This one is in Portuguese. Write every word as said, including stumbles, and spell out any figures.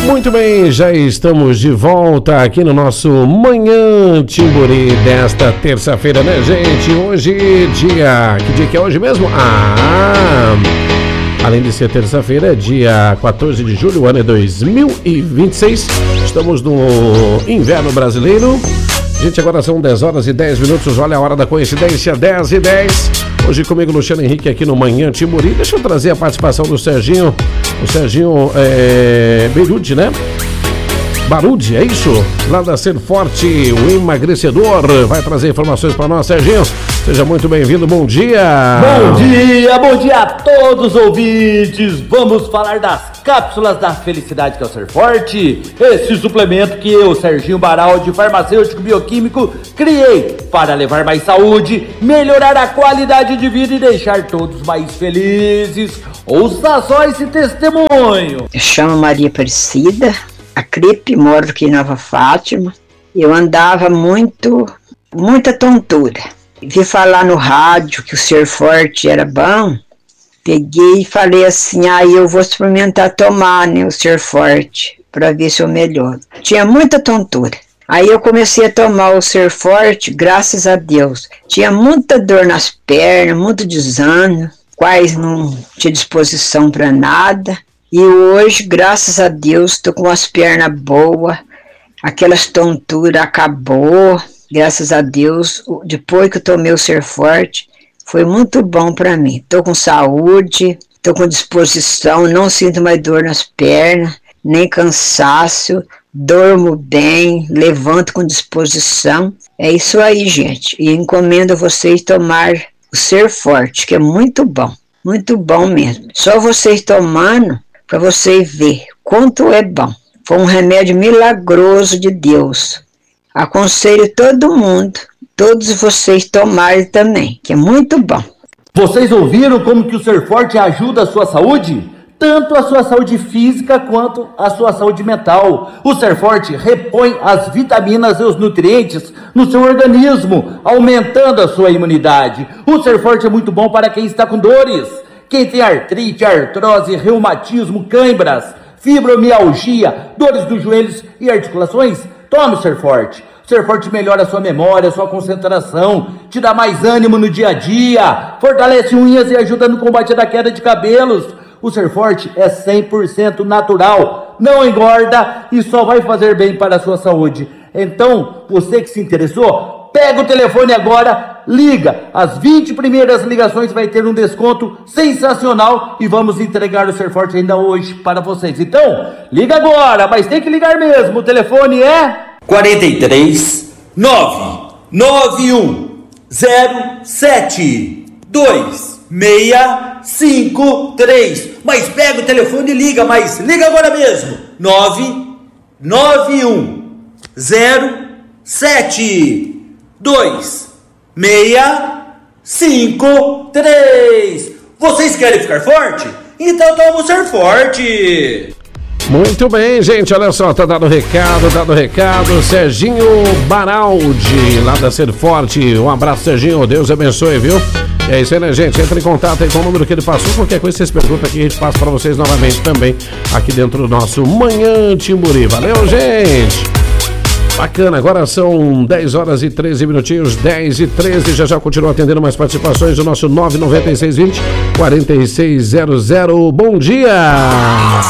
Muito bem, já estamos de volta aqui no nosso Manhã Timburi desta terça-feira, né, gente? Hoje, dia... Que dia que é hoje mesmo? Ah... Além de ser terça-feira, é dia quatorze de julho, o ano é dois mil e vinte e seis. Estamos no inverno brasileiro. Gente, agora são dez horas e dez minutos. Olha a hora da coincidência, dez e dez. Hoje comigo, Luciano Henrique, aqui no Manhã Timburi. Deixa eu trazer a participação do Serginho. O Serginho é... Beirute, né? Barude, é isso? Lá da Ser Forte, o emagrecedor. Vai trazer informações para nós, Serginho. Seja muito bem-vindo, bom dia! Bom dia, bom dia a todos os ouvintes! Vamos falar das cápsulas da felicidade que é o Ser Forte. Esse suplemento que eu, Serginho Baraldi, farmacêutico bioquímico, criei para levar mais saúde, melhorar a qualidade de vida e deixar todos mais felizes. Ouça só esse testemunho! Eu chamo Maria Aparecida, a Cripe, moro aqui em Nova Fátima. Eu andava muito, muita tontura. Vi falar no rádio que o Ser Forte era bom, peguei e falei assim, ah, eu vou experimentar tomar, né, o Ser Forte, para ver se eu melhoro. Tinha muita tontura. Aí eu comecei a tomar o Ser Forte, graças a Deus. Tinha muita dor nas pernas, muito desânimo, quase não tinha disposição para nada. E hoje, graças a Deus, estou com as pernas boas, aquelas tonturas acabou. Graças a Deus, depois que eu tomei o Ser Forte, foi muito bom para mim. Estou com saúde, estou com disposição, não sinto mais dor nas pernas, nem cansaço, dormo bem, levanto com disposição. É isso aí, gente. E encomendo a vocês tomar o Ser Forte, que é muito bom, muito bom mesmo. Só vocês tomando para vocês verem quanto é bom. Foi um remédio milagroso de Deus. Aconselho todo mundo, todos vocês tomarem também, que é muito bom. Vocês ouviram como que o Ser Forte ajuda a sua saúde? Tanto a sua saúde física quanto a sua saúde mental. O Ser Forte repõe as vitaminas e os nutrientes no seu organismo, aumentando a sua imunidade. O Ser Forte é muito bom para quem está com dores. Quem tem artrite, artrose, reumatismo, câimbras, fibromialgia, dores nos joelhos e articulações, tome o Ser Forte. O Ser Forte melhora a sua memória, a sua concentração, te dá mais ânimo no dia a dia, fortalece unhas e ajuda no combate da queda de cabelos. O Ser Forte é cem por cento natural, não engorda e só vai fazer bem para a sua saúde. Então, você que se interessou, pega o telefone agora, liga. As vinte primeiras ligações vai ter um desconto sensacional e vamos entregar o Ser Forte ainda hoje para vocês. Então, liga agora, mas tem que ligar mesmo. O telefone é quarenta e três, nove nove um, zero sete, dois seis cinco três. Mas pega o telefone e liga, mas liga agora mesmo. nove nove um, zero sete, dois seis cinco três. Vocês querem ficar forte? Então toma o Ser Forte. Muito bem, gente, olha só, tá dado o recado, dado o recado, Serginho Baraldi, lá da Ser Forte. Um abraço, Serginho, Deus abençoe, viu? É isso aí, né, gente? Entra em contato aí com o número que ele passou, qualquer coisa vocês perguntam aqui, a gente passa pra vocês novamente também, aqui dentro do nosso Manhã Timburi. Valeu, gente! Bacana, agora são dez horas e treze minutinhos, dez e treze, já já continua atendendo mais participações do nosso nove nove seis, vinte, quarenta e seis zero zero. Bom dia!